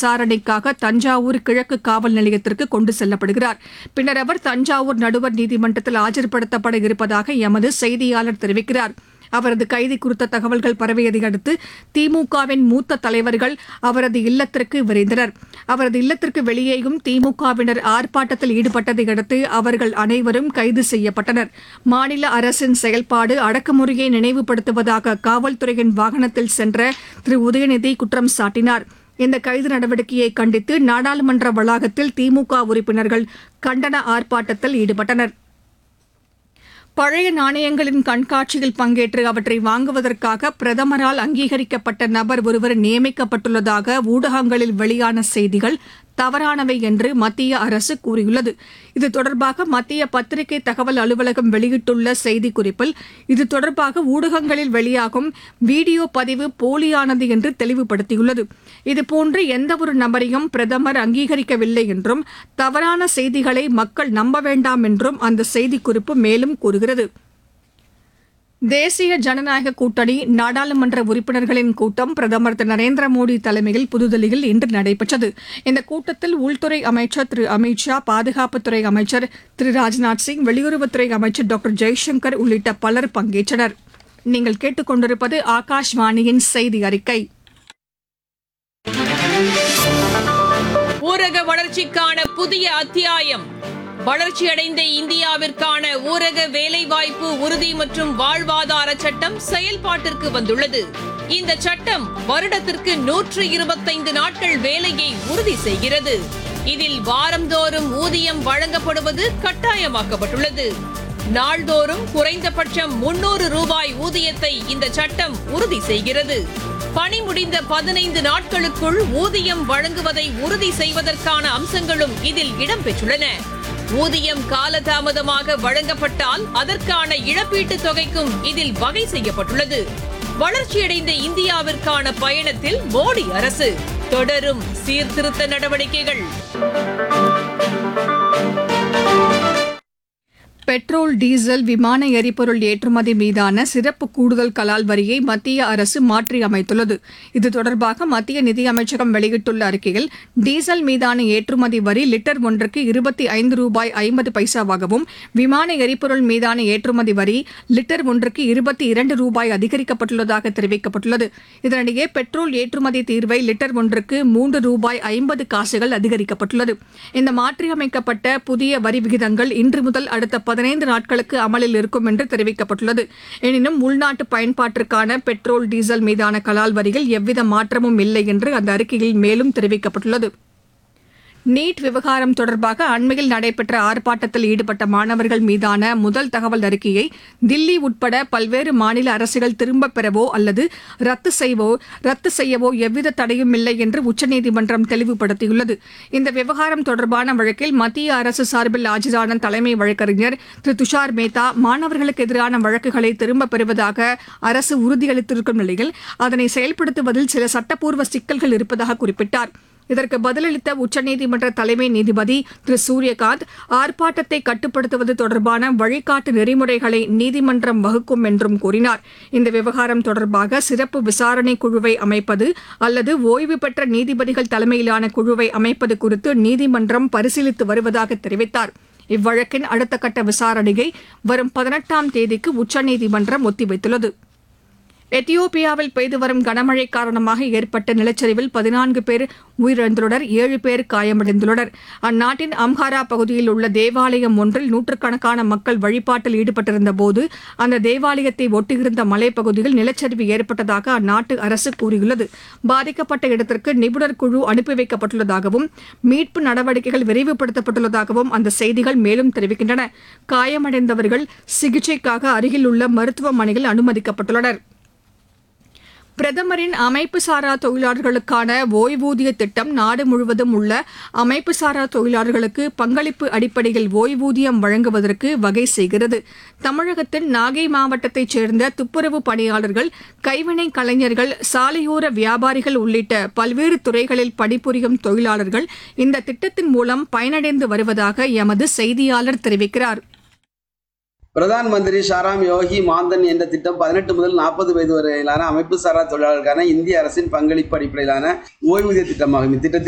விசாரணைக்காக தஞ்சாவூர் கிழக்கு காவல் நிலையத்திற்கு கொண்டு செல்லப்படுகிறார். பின்னர் அவர் தஞ்சாவூர் நடுவர் நீதிமன்றத்தில் ஆஜர்படுத்தப்பட இருப்பதாக எமது செய்தியாளர் தெரிவிக்கிறார். அவரது கைது குறித்த தகவல்கள் பரவியதை அடுத்து திமுகவின் மூத்த தலைவர்கள் அவரது இல்லத்திற்கு விரைந்தனர். அவரது இல்லத்திற்கு வெளியேயும் திமுகவினர் ஆர்ப்பாட்டத்தில் ஈடுபட்டதை அடுத்து அவர்கள் அனைவரும் கைது செய்யப்பட்டனர். மாநில அரசின் செயல்பாடு அடக்குமுறையை நினைவுபடுத்துவதாக காவல்துறையின் வாகனத்தில் சென்ற திரு உதயநிதி குற்றம் சாட்டினார். இந்த கைது நடவடிக்கையை கண்டித்து நாடாளுமன்ற வளாகத்தில் திமுக உறுப்பினர்கள் கண்டன ஆர்ப்பாட்டத்தில் ஈடுபட்டனர். பழைய நாணயங்களின் கண்காட்சியில் பங்கேற்று அவற்றை வாங்குவதற்காக பிரதமரால் அங்கீகரிக்கப்பட்ட நபர் ஒருவர் நியமிக்கப்பட்டுள்ளதாக ஊடகங்களில் வெளியான செய்திகள் தவறானவை என்று மத்திய அரசு கூறியுள்ளது. இது தொடர்பாக மத்திய பத்திரிகை தகவல் அலுவலகம் வெளியிட்டுள்ள செய்திக்குறிப்பில் இது தொடர்பாக ஊடகங்களில் வெளியாகும் வீடியோ பதிவு போலியானது என்று தெளிவுபடுத்தியுள்ளது. இதுபோன்று எந்தவொரு நபரையும் பிரதமர் அங்கீகரிக்கவில்லை என்றும் தவறான செய்திகளை மக்கள் நம்ப வேண்டாம் என்றும் அந்த செய்திக்குறிப்பு மேலும் கூறுகிறது. தேசிய ஜனநாயக கூட்டணி நாடாளுமன்ற உறுப்பினர்களின் கூட்டம் பிரதமர் திரு நரேந்திர மோடி தலைமையில் புதுதில்லியில் இன்று நடைபெற்றது. இந்த கூட்டத்தில் உள்துறை அமைச்சர் திரு அமித் ஷா, பாதுகாப்புத்துறை அமைச்சர் திரு ராஜ்நாத் சிங், வெளியுறவுத்துறை அமைச்சர் டாக்டர் ஜெய்சங்கர் உள்ளிட்ட பலர் பங்கேற்றனர். நீங்கள் கேட்டுக் கொண்டிருப்பது ஆகாஷ்வாணியின் செய்தி அறிக்கை. ஊரக வளர்ச்சிக்கான புதிய அத்தியாயம். வளர்ச்சியடைந்த இந்தியாவிற்கான ஊரக வேலைவாய்ப்பு உறுதி மற்றும் வாழ்வாதார சட்டம் செயல்பாட்டிற்கு வந்துள்ளது. இந்த சட்டம் வருடத்திற்கு 125 நாட்கள் வேலையை உறுதி செய்கிறது. இதில் வாரந்தோறும் ஊதியம் வழங்கப்படுவது கட்டாயமாக்கப்பட்டுள்ளது. நாள்தோறும் குறைந்தபட்சம் 300 ரூபாய் ஊதியத்தை இந்த சட்டம் உறுதி செய்கிறது. பணி முடிந்த 15 நாட்களுக்குள் ஊதியம் வழங்குவதை உறுதி செய்வதற்கான அம்சங்களும் இதில் இடம்பெற்றுள்ளன. ஊதியம் காலதாமதமாக வழங்கப்பட்டால் அதற்கான இழப்பீட்டுத் தொகைக்கும் இதில் வகை செய்யப்பட்டுள்ளது. வளர்ச்சியடைந்த இந்தியாவிற்கான பயணத்தில் மோடி அரசு தொடரும் சீர்திருத்த நடவடிக்கைகள். பெட்ரோல், டீசல், விமான எரிபொருள் ஏற்றுமதி மீதான சிறப்பு கூடுதல் கலால் வரியை மத்திய அரசு மாற்றி அமைத்துள்ளது. இது தொடர்பாக மத்திய நிதியமைச்சகம் வெளியிட்டுள்ள அறிக்கையில், டீசல் மீதான ஏற்றுமதி வரி லிட்டர் ஒன்றுக்கு 25 ரூபாய் 50 பைசாவாகவும், விமான எரிபொருள் மீதான ஏற்றுமதி வரி லிட்டர் ஒன்றுக்கு 22 ரூபாய் அதிகரிக்கப்பட்டுள்ளதாக தெரிவிக்கப்பட்டுள்ளது. இதனிடையே பெட்ரோல் ஏற்றுமதி தீர்வை லிட்டர் ஒன்றுக்கு 3 ரூபாய் 50 காசுகள் அதிகரிக்கப்பட்டுள்ளது. இந்த மாற்றியமைக்கப்பட்ட புதிய வரி விகிதங்கள் இன்று முதல் அடுத்த 15 நாட்களுக்கு அமலில் இருக்கும் என்று தெரிவிக்கப்பட்டுள்ளது. எனினும் உள்நாட்டு பயன்பாட்டிற்கான பெட்ரோல், டீசல் மீதான கலால் வரியில் எவ்வித மாற்றமும் இல்லை என்று அந்த அறிக்கையில் மேலும் தெரிவிக்கப்பட்டுள்ளது. நீட் விவகாரம் தொடர்பாக அண்மையில் நடைபெற்ற ஆர்ப்பாட்டத்தில் ஈடுபட்ட மாணவர்கள் மீதான முதல் தகவல் அறிக்கையை தில்லி உட்பட பல்வேறு மாநில அரசுகள் திரும்பப் பெறவோ அல்லது ரத்து செய்யவோ எவ்வித தடையும் இல்லை என்று உச்சநீதிமன்றம் தெளிவுபடுத்தியுள்ளது. இந்த விவகாரம் தொடர்பான வழக்கில் மத்திய அரசு சார்பில் ஆஜரான தலைமை வழக்கறிஞர் திரு துஷார் மேத்தா, மாணவர்களுக்கு எதிரான வழக்குகளை திரும்பப் பெறுவதாக அரசு உறுதியளித்திருக்கும் நிலையில் அதனை செயல்படுத்துவதில் சில சட்டப்பூர்வ சிக்கல்கள் இருப்பதாக குறிப்பிட்டார். இதற்கு பதிலளித்த உச்சநீதிமன்ற தலைமை நீதிபதி திரு சூரியகாந்த், ஆர்ப்பாட்டத்தை கட்டுப்படுத்துவது தொடர்பான வழிகாட்டு நெறிமுறைகளை நீதிமன்றம் வகுக்கும் என்றும் கூறினார். இந்த விவகாரம் தொடர்பாக சிறப்பு விசாரணை குழுவை அமைப்பது அல்லது ஓய்வு பெற்ற நீதிபதிகள் தலைமையிலான குழுவை அமைப்பது குறித்து நீதிமன்றம் பரிசீலித்து வருவதாக தெரிவித்தார். இவ்வழக்கின் அடுத்த கட்ட விசாரணையை வரும் 18ஆம் தேதிக்கு உச்சநீதிமன்றம் ஒத்திவைத்துள்ளது. எத்தியோப்பியாவில் பெய்து வரும் கனமழை காரணமாக ஏற்பட்ட நிலச்சரிவில் 14 பேர் உயிரிழந்துள்ளனர், 7 பேர் காயமடைந்துள்ளனர். அந்நாட்டின் அம்ஹாரா பகுதியில் உள்ள தேவாலயம் ஒன்றில் நூற்றுக்கணக்கான மக்கள் வழிபாட்டில் ஈடுபட்டிருந்தபோது அந்த தேவாலயத்தை ஒட்டியிருந்த மலைப்பகுதியில் நிலச்சரிவு ஏற்பட்டதாக அந்நாட்டு அரசு கூறியுள்ளது. பாதிக்கப்பட்ட இடத்திற்கு நிபுணர் குழு அனுப்பி வைக்கப்பட்டுள்ளதாகவும் மீட்பு நடவடிக்கைகள் விரைவுபடுத்தப்பட்டுள்ளதாகவும் அந்த செய்திகள் மேலும் தெரிவிக்கின்றன. காயமடைந்தவர்கள் சிகிச்சைக்காக அருகில் உள்ள மருத்துவமனையில் அனுமதிக்கப்பட்டுள்ளனர். பிரதமரின் அமைப்புசாரா தொழிலாளர்களுக்கான ஓய்வூதிய திட்டம் நாடு முழுவதும் உள்ள அமைப்புசாரா தொழிலாளர்களுக்கு பங்களிப்பு அடிப்படையில் ஓய்வூதியம் வழங்குவதற்கு வகை செய்கிறது. தமிழகத்தின் நாகை மாவட்டத்தைச் சேர்ந்த துப்புரவு பணியாளர்கள், கைவினை கலைஞர்கள், சாலையோர வியாபாரிகள் உள்ளிட்ட பல்வேறு துறைகளில் பணிபுரியும் தொழிலாளர்கள் இந்த திட்டத்தின் மூலம் பயனடைந்து வருவதாக எமது செய்தியாளர் தெரிவிக்கிறார். பிரதான் மந்திரி ஷாராம் யோகி மான்தன் என்ற திட்டம் 18 முதல் 40 வயது வரையிலான அமைப்பு சாரா தொழிலாளர்களுக்கான இந்திய அரசின் பங்களிப்பு அடிப்படையிலான ஓய்வூதிய திட்டமாகும். இத்திட்டத்தில்